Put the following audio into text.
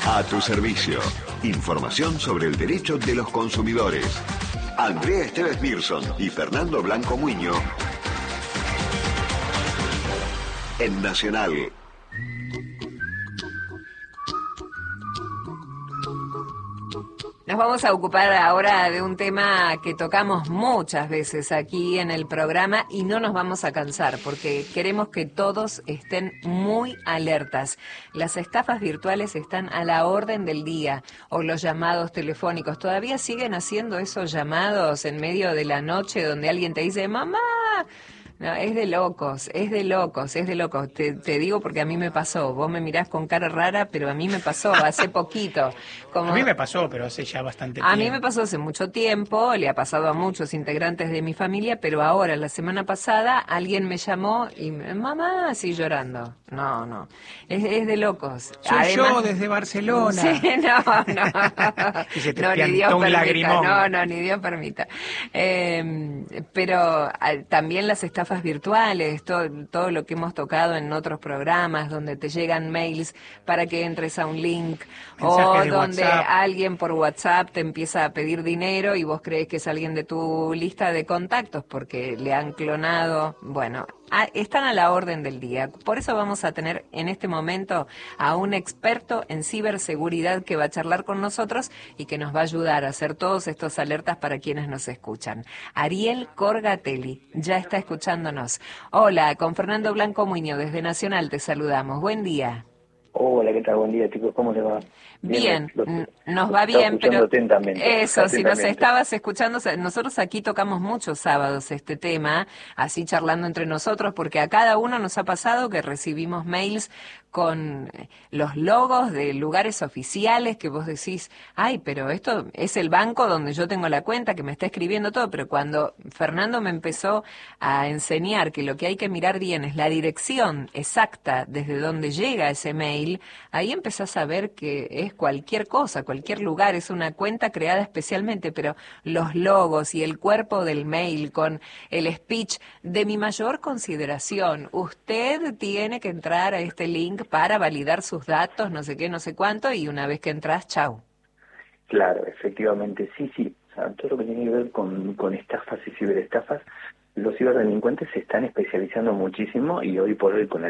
A tu servicio. Información sobre el derecho de los consumidores. Andrea Esteves Mirson y Fernando Blanco Muño en Nacional. Nos vamos a ocupar ahora de un tema que tocamos muchas veces aquí en el programa y no nos vamos a cansar porque queremos que todos estén muy alertas. Las estafas virtuales están a la orden del día, o los llamados telefónicos. ¿Todavía siguen haciendo esos llamados en medio de la noche donde alguien te dice, mamá? No, es de locos, es de locos, es de locos. Te digo porque a mí me pasó. Vos me mirás con cara rara, pero a mí me pasó hace poquito. A mí me pasó, pero hace ya bastante tiempo. A tiempo. mí me pasó hace mucho tiempo, le ha pasado a muchos integrantes de mi familia, pero ahora, la semana pasada, alguien me llamó y mamá, así llorando. No, es de locos. Soy además, yo desde Barcelona. Sí, no. Y se te no, piantó ni Dios un permita, lagrimón. No, ni Dios permita. Pero también las estafas virtuales, todo lo que hemos tocado en otros programas donde te llegan mails para que entres a un link o donde alguien por WhatsApp te empieza a pedir dinero y vos crees que es alguien de tu lista de contactos porque le han clonado. Bueno, están a la orden del día. Por eso vamos a tener en este momento a un experto en ciberseguridad que va a charlar con nosotros y que nos va a ayudar a hacer todos estos alertas para quienes nos escuchan. Ariel Corgatelli ya está escuchándonos. Hola, con Fernando Blanco Muño desde Nacional te saludamos. Buen día. Hola, ¿qué tal? Buen día, chicos. ¿Cómo les va? Bien, nos va bien, pero eso, si nos estabas escuchando, nosotros aquí tocamos muchos sábados este tema, así charlando entre nosotros, porque a cada uno nos ha pasado que recibimos mails con los logos de lugares oficiales que vos decís, ay, pero esto es el banco donde yo tengo la cuenta, que me está escribiendo todo, pero cuando Fernando me empezó a enseñar que lo que hay que mirar bien es la dirección exacta desde donde llega ese mail, ahí empezás a ver que es cualquier cosa, cualquier lugar, es una cuenta creada especialmente, pero los logos y el cuerpo del mail con el speech de mi mayor consideración, usted tiene que entrar a este link para validar sus datos, no sé qué, no sé cuánto, y una vez que entras, chau. Claro, efectivamente, sí. O sea, todo lo que tiene que ver con estafas y ciberestafas, los ciberdelincuentes se están especializando muchísimo y hoy por hoy con